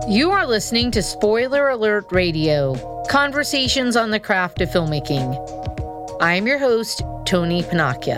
You are listening to Spoiler Alert Radio, conversations on the craft of filmmaking. I am your host, Tony Panacchia.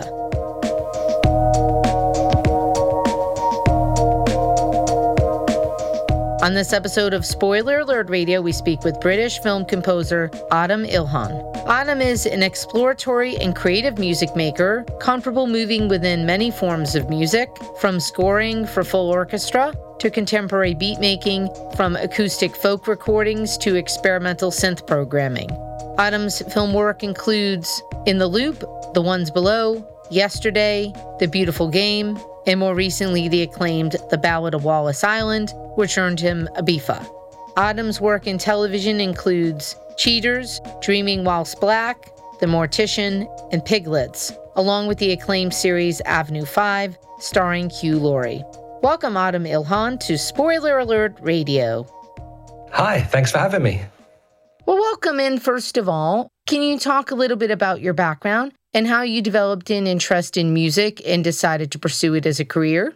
On this episode of Spoiler Alert Radio, we speak with British film composer Adam Ilhan. Adam is an exploratory and creative music maker, comfortable moving within many forms of music, from scoring for full orchestra to contemporary beat making, from acoustic folk recordings to experimental synth programming. Adam's film work includes In the Loop, The Ones Below, Yesterday, The Beautiful Game, and more recently the acclaimed The Ballad of Wallace Island, which earned him a BIFA. Adam's work in television includes Cheaters, Dreaming Whilst Black, The Mortician, and Piglets, along with the acclaimed series Avenue 5, starring Hugh Laurie. Welcome, Adam Ilhan, to Spoiler Alert Radio. Hi, thanks for having me. Well, welcome in, first of all. Can you talk a little bit about your background and how you developed an interest in music and decided to pursue it as a career?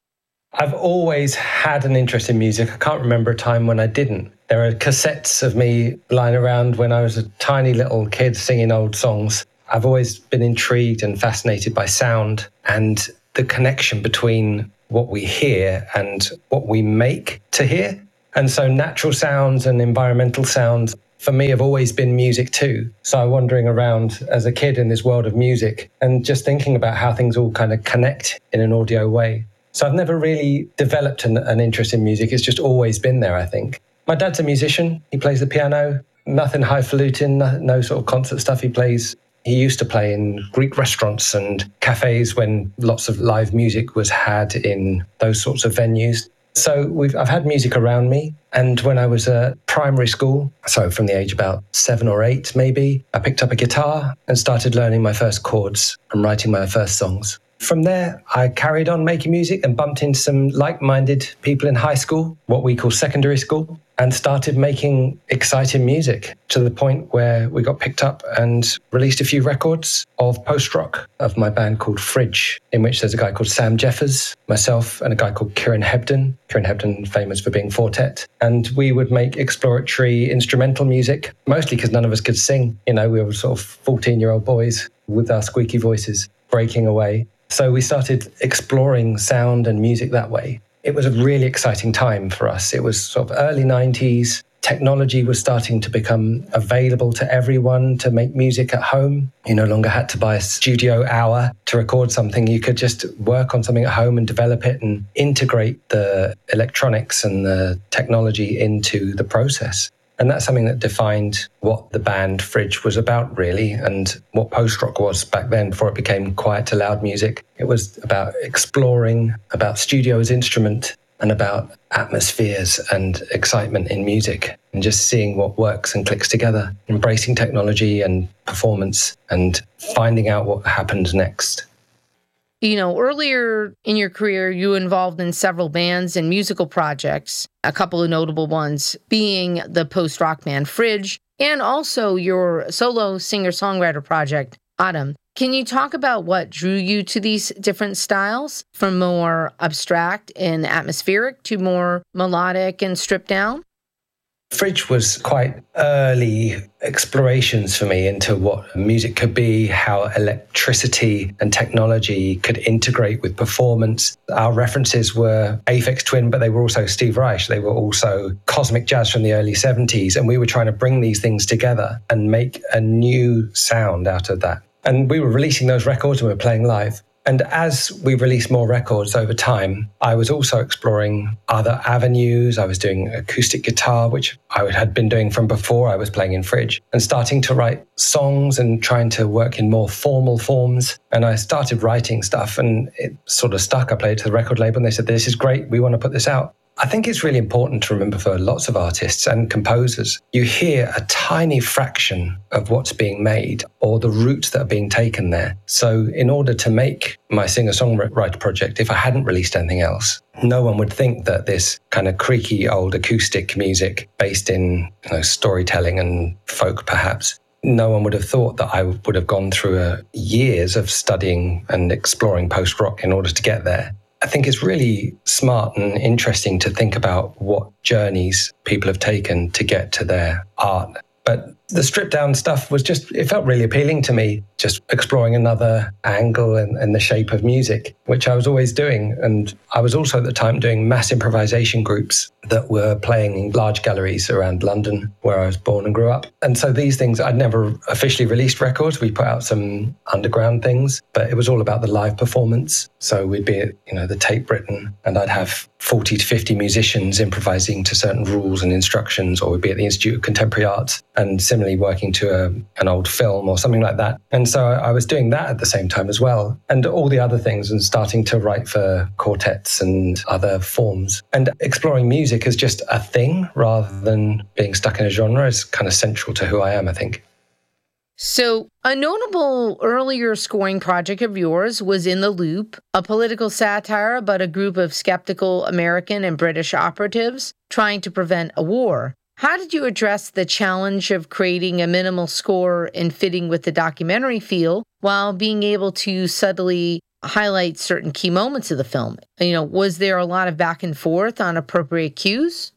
I've always had an interest in music. I can't remember a time when I didn't. There are cassettes of me lying around when I was a tiny little kid singing old songs. I've always been intrigued and fascinated by sound and the connection between what we hear and what we make to hear. And so natural sounds and environmental sounds for me have always been music too. So I'm wandering around as a kid in this world of music and just thinking about how things all kind of connect in an audio way. So I've never really developed an interest in music. It's just always been there, I think. My dad's a musician. He plays the piano, nothing highfalutin, no sort of concert stuff. He used to play in Greek restaurants and cafes when lots of live music was had in those sorts of venues. So I've had music around me. And when I was at primary school, so from the age about 7 or 8 maybe, I picked up a guitar and started learning my first chords and writing my first songs. From there, I carried on making music and bumped into some like-minded people in high school, what we call secondary school, and started making exciting music to the point where we got picked up and released a few records of post-rock of my band called Fridge, in which there's a guy called Sam Jeffers, myself, and a guy called Kieran Hebden. Kieran Hebden, famous for being Fortet. And we would make exploratory instrumental music, mostly because none of us could sing. You know, we were sort of 14-year-old boys with our squeaky voices breaking away. So we started exploring sound and music that way. It was a really exciting time for us. It was sort of early 90s. Technology was starting to become available to everyone to make music at home. You no longer had to buy a studio hour to record something. You could just work on something at home and develop it and integrate the electronics and the technology into the process. And that's something that defined what the band Fridge was about, really, and what post-rock was back then before it became quiet to loud music. It was about exploring, about studio as instrument, and about atmospheres and excitement in music, and just seeing what works and clicks together, embracing technology and performance, and finding out what happens next. You know, earlier in your career, you were involved in several bands and musical projects, a couple of notable ones being the post-rock band Fridge, and also your solo singer-songwriter project, Adam. Can you talk about what drew you to these different styles, from more abstract and atmospheric to more melodic and stripped down? Fridge was quite early explorations for me into what music could be, how electricity and technology could integrate with performance. Our references were Aphex Twin, but they were also Steve Reich. They were also cosmic jazz from the early 70s. And we were trying to bring these things together and make a new sound out of that. And we were releasing those records and we were playing live. And as we released more records over time, I was also exploring other avenues. I was doing acoustic guitar, which I had been doing from before I was playing in Fridge, and starting to write songs and trying to work in more formal forms. And I started writing stuff and it sort of stuck. I played it to the record label and they said, "This is great. We want to put this out." I think it's really important to remember for lots of artists and composers, you hear a tiny fraction of what's being made or the routes that are being taken there. So in order to make my singer-songwriter project, if I hadn't released anything else, no one would think that this kind of creaky old acoustic music based in storytelling and folk perhaps, no one would have thought that I would have gone through years of studying and exploring post-rock in order to get there. I think it's really smart and interesting to think about what journeys people have taken to get to their art. But the stripped down stuff it felt really appealing to me, just exploring another angle and the shape of music, which I was always doing. And I was also at the time doing mass improvisation groups that were playing in large galleries around London, where I was born and grew up. And so these things, I'd never officially released records. We put out some underground things, but it was all about the live performance. So we'd be at, the Tate Britain, and I'd have 40 to 50 musicians improvising to certain rules and instructions, or we'd be at the Institute of Contemporary Arts and similarly working to an old film or something like that. And so I was doing that at the same time as well, and all the other things, and starting to write for quartets and other forms. And exploring music as just a thing rather than being stuck in a genre is kind of central to who I am, I think. So, a notable earlier scoring project of yours was In the Loop, a political satire about a group of skeptical American and British operatives trying to prevent a war. How did you address the challenge of creating a minimal score and fitting with the documentary feel while being able to subtly highlight certain key moments of the film? Was there a lot of back and forth on appropriate cues?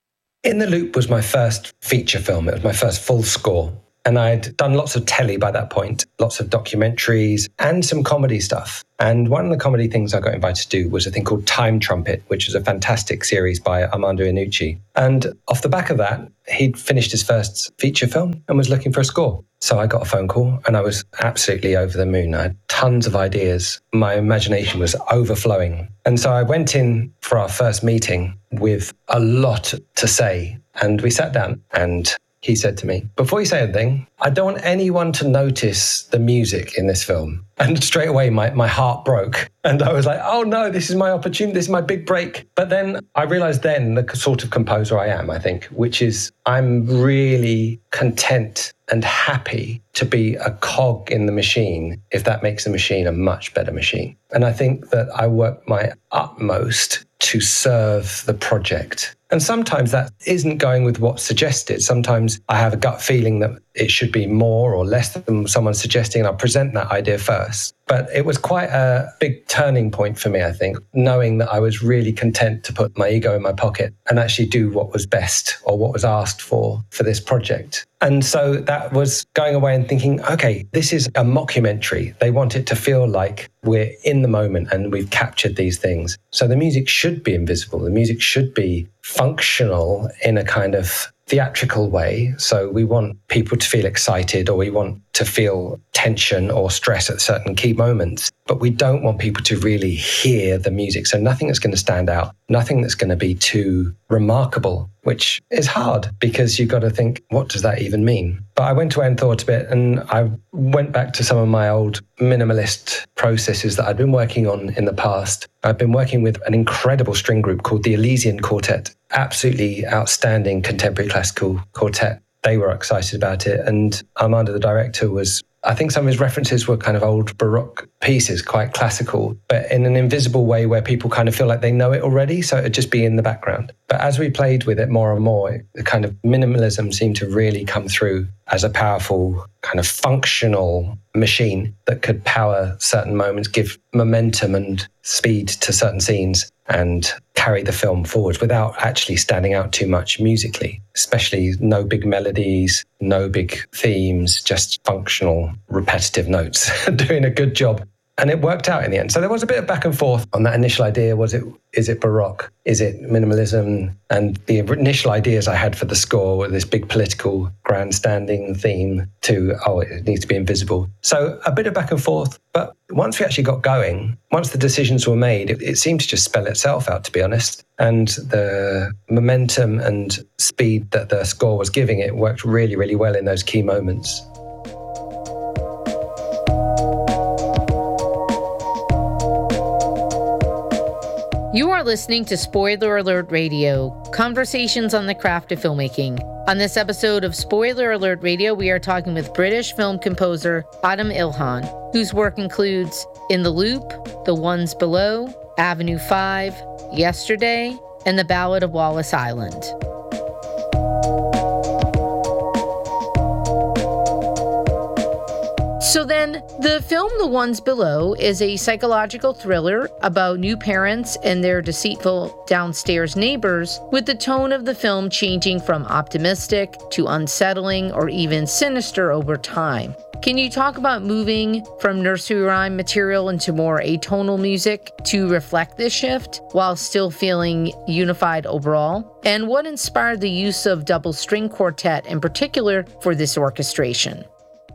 In the Loop was my first feature film. It was my first full score. And I'd done lots of telly by that point, lots of documentaries and some comedy stuff. And one of the comedy things I got invited to do was a thing called Time Trumpet, which is a fantastic series by Armando Iannucci. And off the back of that, he'd finished his first feature film and was looking for a score. So I got a phone call and I was absolutely over the moon. I had tons of ideas. My imagination was overflowing. And so I went in for our first meeting with a lot to say. And we sat down and he said to me, "Before you say anything, I don't want anyone to notice the music in this film." And straight away, my heart broke. And I was like, oh no, this is my opportunity. This is my big break. But then I realized the sort of composer I am, I think, which is I'm really content and happy to be a cog in the machine if that makes the machine a much better machine. And I think that I work my utmost to serve the project. And sometimes that isn't going with what's suggested. Sometimes I have a gut feeling that it should be more or less than someone's suggesting, and I'll present that idea first. But it was quite a big turning point for me, I think, knowing that I was really content to put my ego in my pocket and actually do what was best or what was asked for this project. And so that was going away and thinking, okay, this is a mockumentary. They want it to feel like we're in the moment and we've captured these things. So the music should be invisible. The music should be functional in a kind of theatrical way. So we want people to feel excited, or we want to feel tension or stress at certain key moments, but we don't want people to really hear the music. So nothing that's going to stand out, nothing that's going to be too remarkable, which is hard because you've got to think, what does that even mean? But I went away and thought a bit, and I went back to some of my old minimalist processes that I'd been working on in the past. I've been working with an incredible string group called the Elysian Quartet, absolutely outstanding contemporary classical quartet. They were excited about it. And Armando, the director, I think some of his references were kind of old Baroque pieces, quite classical, but in an invisible way where people kind of feel like they know it already, so it'd just be in the background. But as we played with it more and more, the kind of minimalism seemed to really come through as a powerful kind of functional machine that could power certain moments, give momentum and speed to certain scenes, and carry the film forward without actually standing out too much musically, especially no big melodies, no big themes, just functional, repetitive notes, doing a good job. And it worked out in the end. So there was a bit of back and forth on that initial idea. Is it Baroque? Is it minimalism? And the initial ideas I had for the score were this big political grandstanding theme to, it needs to be invisible. So a bit of back and forth. But once we actually got going, once the decisions were made, it seemed to just spell itself out, to be honest. And the momentum and speed that the score was giving it worked really, really well in those key moments. You are listening to Spoiler Alert Radio, conversations on the craft of filmmaking. On this episode of Spoiler Alert Radio, we are talking with British film composer Adam Ilhan, whose work includes In the Loop, The Ones Below, Avenue 5, Yesterday, and The Ballad of Wallace Island. So then, the film The Ones Below is a psychological thriller about new parents and their deceitful downstairs neighbors, with the tone of the film changing from optimistic to unsettling or even sinister over time. Can you talk about moving from nursery rhyme material into more atonal music to reflect this shift while still feeling unified overall? And what inspired the use of double string quartet in particular for this orchestration?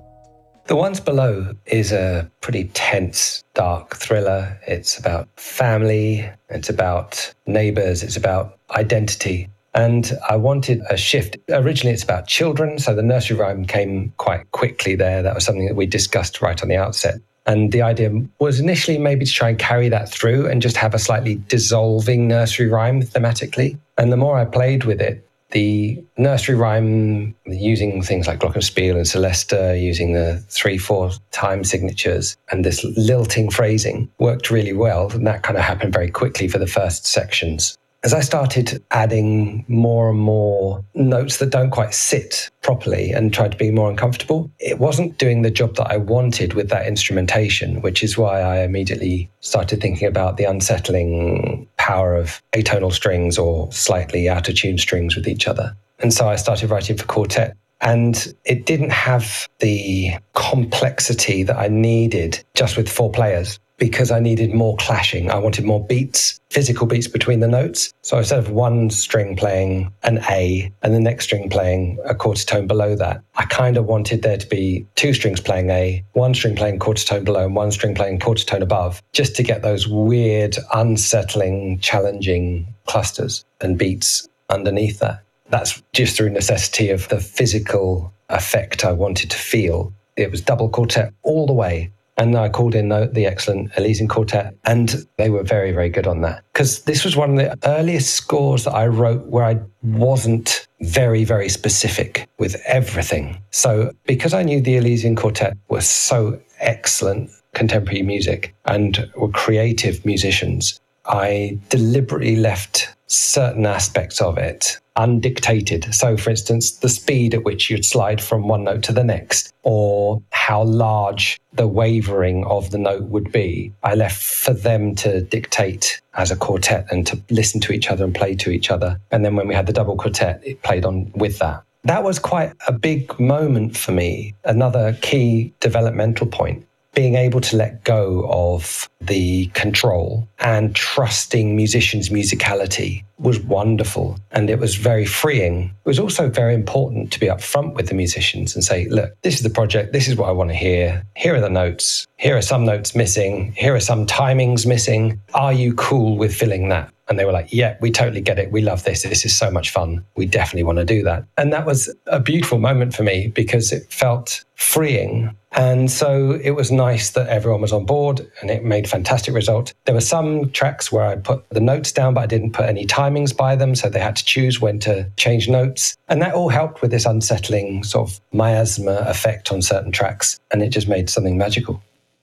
The Ones Below is a pretty tense, dark thriller. It's about family, it's about neighbors, it's about identity. And I wanted a shift. Originally, it's about children, so the nursery rhyme came quite quickly there. That was something that we discussed right on the outset. And the idea was initially maybe to try and carry that through and just have a slightly dissolving nursery rhyme thematically. And the more I played with it, the nursery rhyme, using things like glockenspiel and celesta, using the 3/4 time signatures and this lilting phrasing worked really well. And that kind of happened very quickly for the first sections. As I started adding more and more notes that don't quite sit properly and tried to be more uncomfortable, it wasn't doing the job that I wanted with that instrumentation, which is why I immediately started thinking about the unsettling power of atonal strings or slightly out of tune strings with each other. And so I started writing for quartet. And it didn't have the complexity that I needed just with 4 players, because I needed more clashing. I wanted more beats, physical beats between the notes. So instead of one string playing an A and the next string playing a quarter tone below that, I kind of wanted there to be 2 strings playing A, 1 string playing quarter tone below and 1 string playing quarter tone above, just to get those weird, unsettling, challenging clusters and beats underneath that. That's just through necessity of the physical effect I wanted to feel. It was double quartet all the way. And I called in the excellent Elysian Quartet, and they were very, very good on that. Because this was one of the earliest scores that I wrote where I wasn't very, very specific with everything. So because I knew the Elysian Quartet was so excellent contemporary music and were creative musicians, I deliberately left certain aspects of it undictated. So, for instance, the speed at which you'd slide from one note to the next, or how large the wavering of the note would be, I left for them to dictate as a quartet and to listen to each other and play to each other. And then when we had the double quartet, it played on with that. That was quite a big moment for me, another key developmental point. Being able to let go of the control and trusting musicians' musicality was wonderful, and it was very freeing. It was also very important to be upfront with the musicians and say, look, this is the project, this is what I want to hear. Here are the notes. Here are some notes missing. Here are some timings missing. Are you cool with filling that? And they were like, yeah, we totally get it. We love this. This is so much fun. We definitely want to do that. And that was a beautiful moment for me because it felt freeing. And so it was nice that everyone was on board and it made a fantastic result. There were some tracks where I put the notes down, but I didn't put any timings by them. So they had to choose when to change notes. And that all helped with this unsettling sort of miasma effect on certain tracks. And it just made something magical.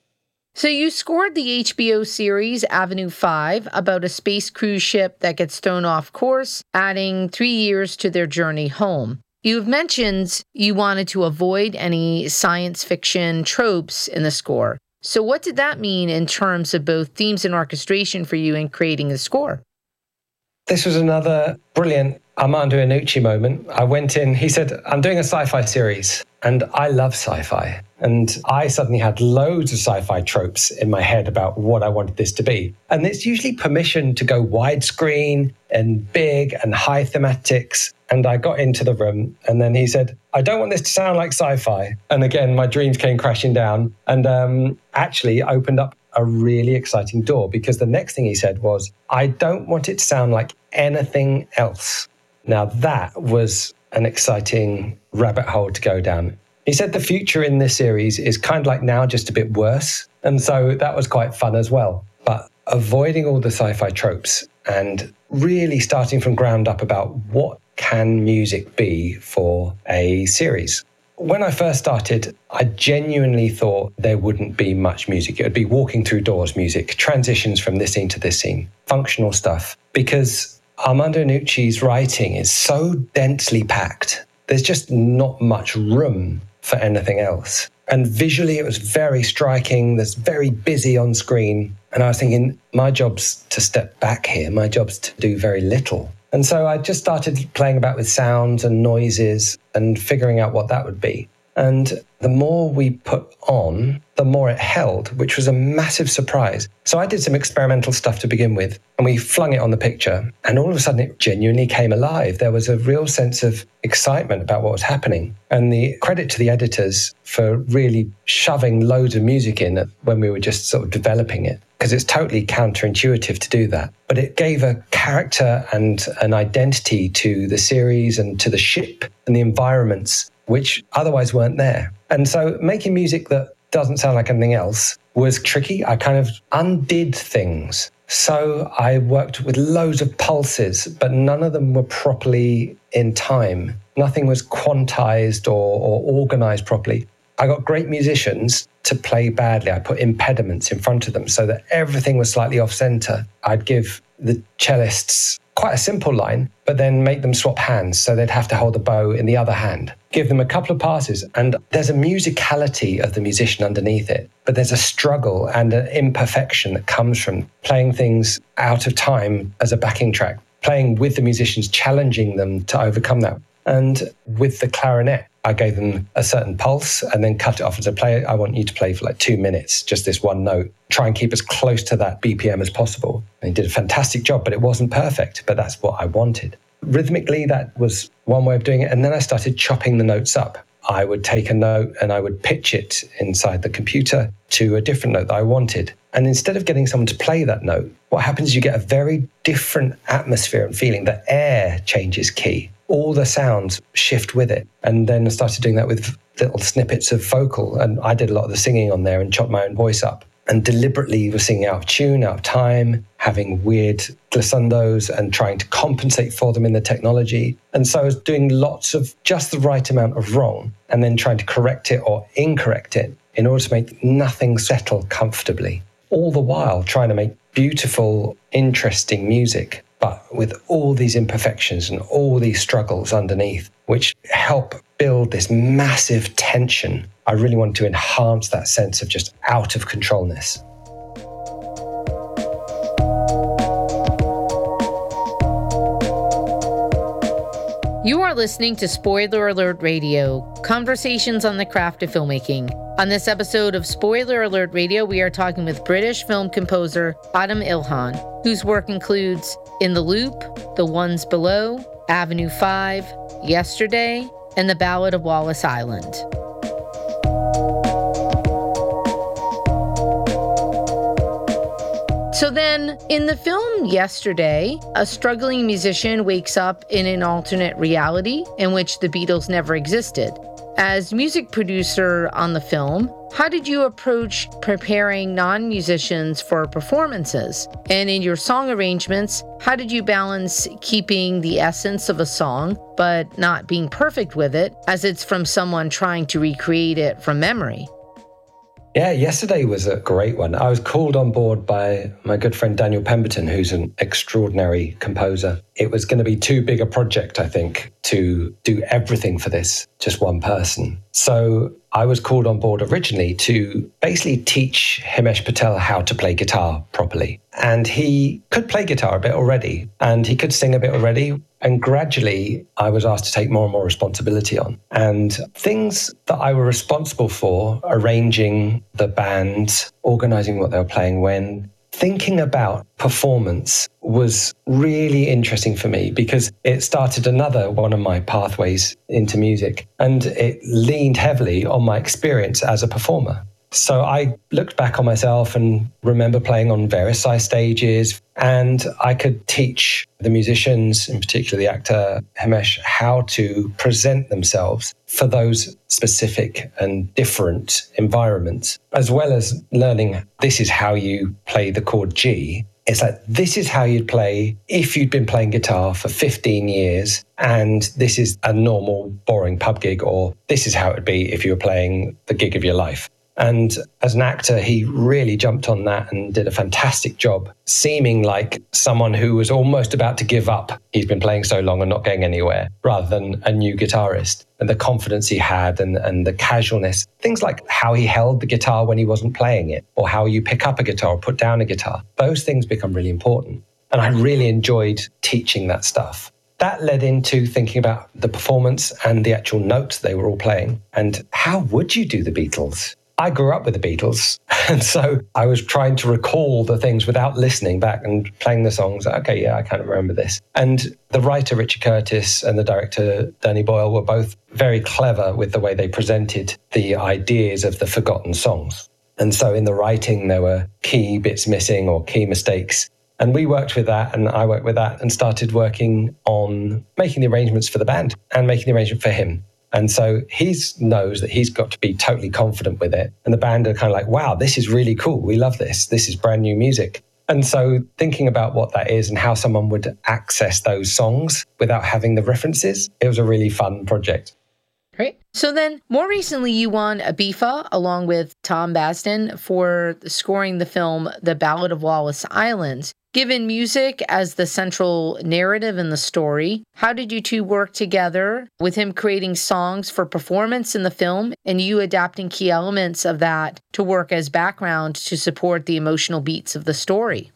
So you scored the HBO series Avenue 5 about a space cruise ship that gets thrown off course, adding 3 years to their journey home. You've mentioned you wanted to avoid any science fiction tropes in the score. So what did that mean in terms of both themes and orchestration for you in creating the score? This was another brilliant Armando Iannucci moment. I went in, he said, I'm doing a sci-fi series, and I love sci-fi. And I suddenly had loads of sci-fi tropes in my head about what I wanted this to be. And it's usually permission to go widescreen and big and high thematics. And I got into the room and then he said, I don't want this to sound like sci-fi. And again, my dreams came crashing down and actually opened up a really exciting door, because the next thing he said was, I don't want it to sound like anything else. Now that was an exciting rabbit hole to go down. He said the future in this series is kind of like now, just a bit worse. And so that was quite fun as well. But avoiding all the sci-fi tropes and really starting from ground up about what can music be for a series. When I first started, I genuinely thought there wouldn't be much music. It would be walking through doors music, transitions from this scene to this scene, functional stuff, because Armando Iannucci's writing is so densely packed. There's just not much room for anything else. And visually, it was very striking. There's very busy on screen. And I was thinking, my job's to step back here. My job's to do very little. And so I just started playing about with sounds and noises and figuring out what that would be. And the more we put on, the more it held, which was a massive surprise. So I did some experimental stuff to begin with, and we flung it on the picture. And all of a sudden, it genuinely came alive. There was a real sense of excitement about what was happening. And the credit to the editors for really shoving loads of music in when we were just sort of developing it, because it's totally counterintuitive to do that. But it gave a character and an identity to the series and to the ship and the environments, which otherwise weren't there. And so making music that doesn't sound like anything else was tricky. I kind of undid things. So I worked with loads of pulses, but none of them were properly in time. Nothing was quantized or organized properly. I got great musicians to play badly. I put impediments in front of them so that everything was slightly off center. I'd give the cellists quite a simple line, but then make them swap hands so they'd have to hold the bow in the other hand. Give them a couple of passes, and there's a musicality of the musician underneath it, but there's a struggle and an imperfection that comes from playing things out of time as a backing track, playing with the musicians, challenging them to overcome that. And with the clarinet, I gave them a certain pulse and then cut it off and said, I want you to play for like 2 minutes, just this one note. Try and keep as close to that BPM as possible. And he did a fantastic job, but it wasn't perfect, but that's what I wanted. Rhythmically, that was one way of doing it. And then I started chopping the notes up. I would take a note and I would pitch it inside the computer to a different note that I wanted. And instead of getting someone to play that note, what happens is you get a very different atmosphere and feeling. The air changes key. All the sounds shift with it. And then I started doing that with little snippets of vocal. And I did a lot of the singing on there and chopped my own voice up. And deliberately was singing out of tune, out of time, having weird glissandos and trying to compensate for them in the technology. And so I was doing lots of just the right amount of wrong and then trying to correct it or incorrect it in order to make nothing settle comfortably. All the while trying to make beautiful, interesting music, but with all these imperfections and all these struggles underneath, which help build this massive tension. I really wanted to enhance that sense of just out of controlness. You are listening to Spoiler Alert Radio, conversations on the craft of filmmaking. On this episode of Spoiler Alert Radio, we are talking with British film composer Adam Ilhan, whose work includes In the Loop, The Ones Below, Avenue 5, Yesterday, and The Ballad of Wallace Island. So then, in the film Yesterday, a struggling musician wakes up in an alternate reality in which the Beatles never existed. As music producer on the film, how did you approach preparing non-musicians for performances? And in your song arrangements, how did you balance keeping the essence of a song, but not being perfect with it, as it's from someone trying to recreate it from memory? Yeah, Yesterday was a great one. I was called on board by my good friend Daniel Pemberton, who's an extraordinary composer. It was going to be too big a project, I think, to do everything for this, just one person. So I was called on board originally to basically teach Himesh Patel how to play guitar properly. And he could play guitar a bit already, and he could sing a bit already. And gradually, I was asked to take more and more responsibility on. And things that I were responsible for, arranging the band, organizing what they were playing when, thinking about performance was really interesting for me because it started another one of my pathways into music. And it leaned heavily on my experience as a performer. So I looked back on myself and remember playing on various size stages, and I could teach the musicians, in particular the actor Himesh, how to present themselves for those specific and different environments, as well as learning this is how you play the chord G. It's like, this is how you'd play if you'd been playing guitar for 15 years, and this is a normal, boring pub gig, or this is how it would be if you were playing the gig of your life. And as an actor, he really jumped on that and did a fantastic job, seeming like someone who was almost about to give up. He's been playing so long and not going anywhere, rather than a new guitarist. And the confidence he had and the casualness, things like how he held the guitar when he wasn't playing it, or how you pick up a guitar or put down a guitar. Those things become really important. And I really enjoyed teaching that stuff. That led into thinking about the performance and the actual notes they were all playing. And how would you do the Beatles? I grew up with the Beatles, and so I was trying to recall the things without listening back and playing the songs. Okay, yeah, I kind of remember this. And the writer, Richard Curtis, and the director, Danny Boyle, were both very clever with the way they presented the ideas of the forgotten songs. And so in the writing, there were key bits missing or key mistakes. And we worked with that, and I worked with that, and started working on making the arrangements for the band and making the arrangement for him. And so he knows that he's got to be totally confident with it. And the band are kind of like, wow, this is really cool. We love this. This is brand new music. And so thinking about what that is and how someone would access those songs without having the references, it was a really fun project. Great. So then more recently, you won a BIFA along with Tom Basden for scoring the film The Ballad of Wallace Island. Given music as the central narrative in the story, how did you two work together with him creating songs for performance in the film and you adapting key elements of that to work as background to support the emotional beats of the story?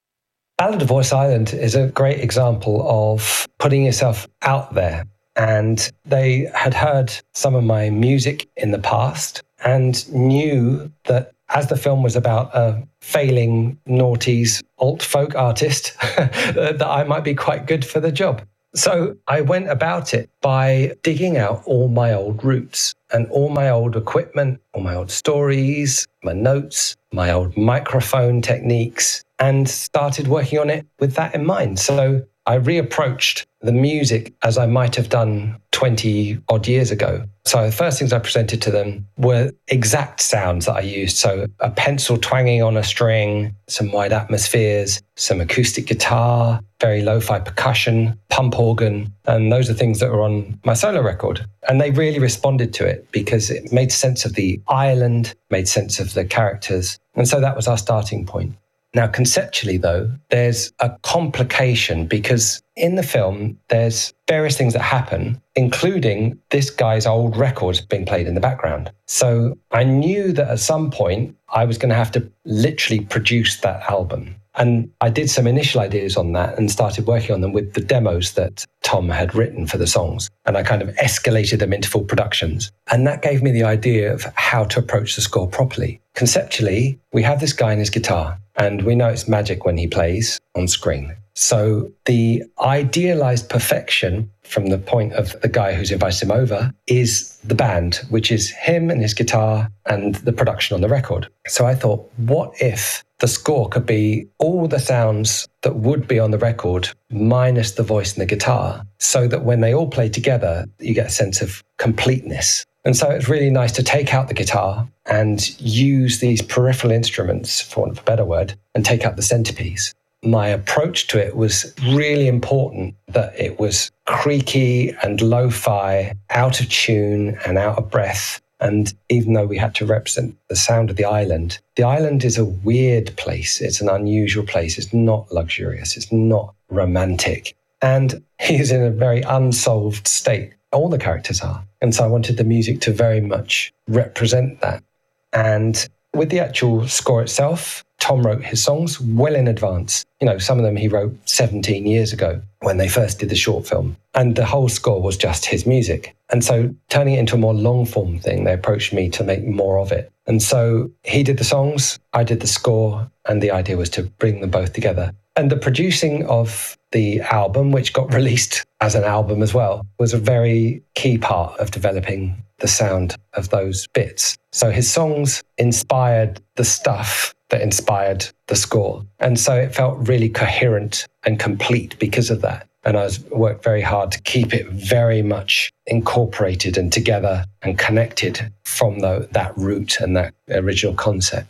Ballad of Wallace Island is a great example of putting yourself out there. And they had heard some of my music in the past and knew that as the film was about a failing noughties alt folk artist, that I might be quite good for the job. So I went about it by digging out all my old roots and all my old equipment, all my old stories, my notes, my old microphone techniques, and started working on it with that in mind. So I reapproached the music as I might have done 20 odd years ago. So the first things I presented to them were exact sounds that I used. So a pencil twanging on a string, some wide atmospheres, some acoustic guitar, very lo-fi percussion, pump organ. And those are things that were on my solo record. And they really responded to it because it made sense of the island, made sense of the characters. And so that was our starting point. Now, conceptually, though, there's a complication because in the film, there's various things that happen, including this guy's old records being played in the background. So I knew that at some point I was going to have to literally produce that album. And I did some initial ideas on that and started working on them with the demos that Tom had written for the songs. And I kind of escalated them into full productions. And that gave me the idea of how to approach the score properly. Conceptually, we have this guy and his guitar, and we know it's magic when he plays on screen. So the idealized perfection from the point of the guy who's invited him over is the band, which is him and his guitar and the production on the record. So I thought, what if the score could be all the sounds that would be on the record minus the voice and the guitar, so that when they all play together, you get a sense of completeness. And so it's really nice to take out the guitar and use these peripheral instruments, for want of a better word, and take out the centerpiece. My approach to it was really important that it was creaky and lo-fi, out of tune and out of breath. And even though we had to represent the sound of the island is a weird place. It's an unusual place. It's not luxurious. It's not romantic. And he's in a very unsolved state. All the characters are. And so I wanted the music to very much represent that. And with the actual score itself, Tom wrote his songs well in advance. You know, some of them he wrote 17 years ago when they first did the short film. And the whole score was just his music. And so turning it into a more long form thing, they approached me to make more of it. And so he did the songs, I did the score, and the idea was to bring them both together. And the producing of the album, which got released as an album as well, was a very key part of developing the sound of those bits. So his songs inspired the stuff that inspired the score. And so it felt really coherent and complete because of that. And I worked very hard to keep it very much incorporated and together and connected from that root and that original concept.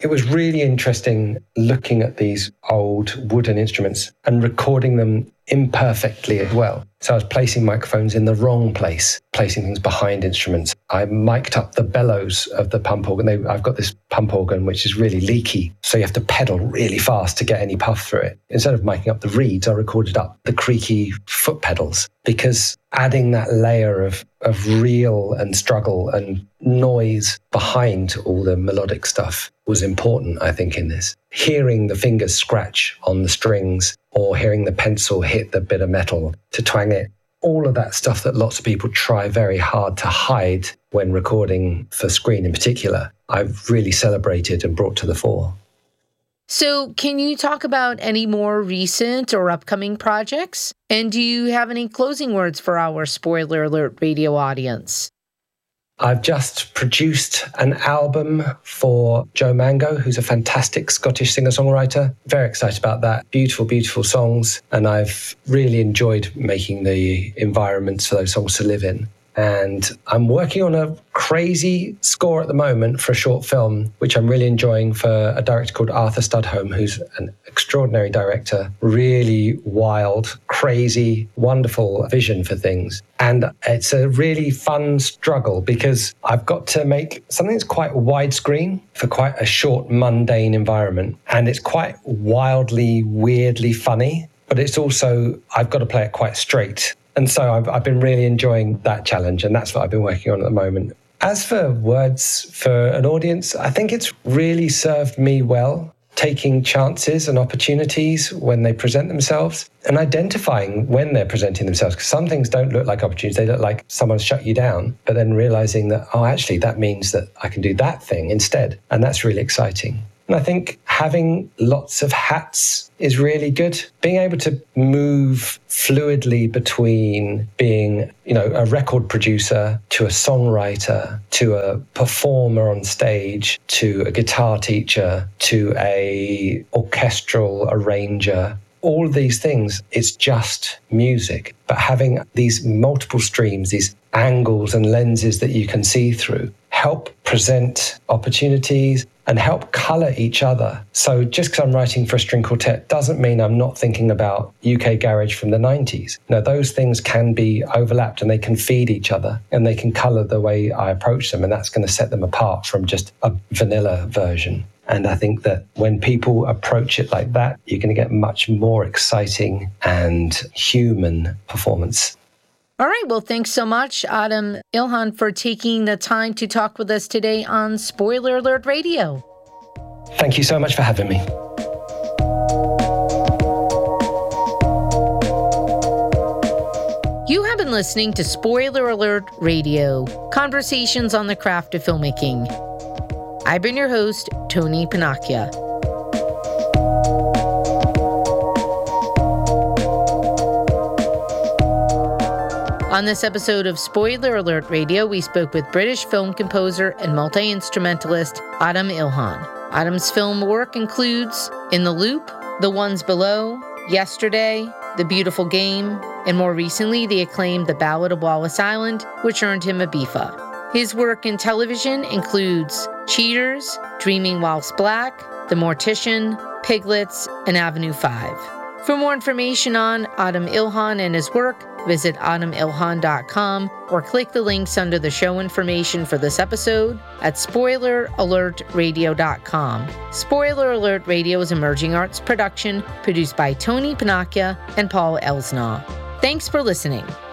it was really interesting looking at these old wooden instruments and recording them imperfectly as well. So I was placing microphones in the wrong place, placing things behind instruments. I mic'd up the bellows of the pump organ. I've got this pump organ which is really leaky, so you have to pedal really fast to get any puff through it. Instead of miking up the reeds, I recorded up the creaky foot pedals, because adding that layer of reel and struggle and noise behind all the melodic stuff was important, I think, in this. Hearing the fingers scratch on the strings or hearing the pencil hit the bit of metal to twang it, all of that stuff that lots of people try very hard to hide when recording for screen in particular, I've really celebrated and brought to the fore. So can you talk about any more recent or upcoming projects? And do you have any closing words for our Spoiler Alert Radio audience? I've just produced an album for Joe Mango, who's a fantastic Scottish singer-songwriter. Very excited about that. Beautiful, beautiful songs. And I've really enjoyed making the environments for those songs to live in. And I'm working on a crazy score at the moment for a short film, which I'm really enjoying, for a director called Arthur Studholme, who's an extraordinary director, really wild, crazy, wonderful vision for things. And it's a really fun struggle because I've got to make something that's quite widescreen for quite a short, mundane environment. And it's quite wildly, weirdly funny, but it's also, I've got to play it quite straight. And so I've been really enjoying that challenge, and that's what I've been working on at the moment. As for words for an audience, I think it's really served me well, taking chances and opportunities when they present themselves and identifying when they're presenting themselves, because some things don't look like opportunities. They look like someone's shut you down, but then realizing that, oh, actually, that means that I can do that thing instead. And that's really exciting. And I think having lots of hats is really good. Being able to move fluidly between being, a record producer to a songwriter, to a performer on stage, to a guitar teacher, to a orchestral arranger. All of these things, it's just music. But having these multiple streams, these angles and lenses that you can see through, help present opportunities and help colour each other. So just because I'm writing for a string quartet doesn't mean I'm not thinking about UK garage from the 90s. No, those things can be overlapped and they can feed each other and they can colour the way I approach them, and that's going to set them apart from just a vanilla version. And I think that when people approach it like that, you're going to get much more exciting and human performance. All right. Well, thanks so much, Adam Ilhan, for taking the time to talk with us today on Spoiler Alert Radio. Thank you so much for having me. You have been listening to Spoiler Alert Radio, conversations on the craft of filmmaking. I've been your host, Tony Panacchia. On this episode of Spoiler Alert Radio, we spoke with British film composer and multi-instrumentalist Adam Ilhan. Adam's film work includes In the Loop, The Ones Below, Yesterday, The Beautiful Game, and more recently, the acclaimed The Ballad of Wallace Island, which earned him a BIFA. His work in television includes Cheaters, Dreaming Whilst Black, The Mortician, Piglets, and Avenue 5. For more information on Adam Ilhan and his work, visit adamilhan.com or click the links under the show information for this episode at spoileralertradio.com. Spoiler Alert Radio is emerging arts production produced by Tony Panacchia and Paul Elsnaw. Thanks for listening.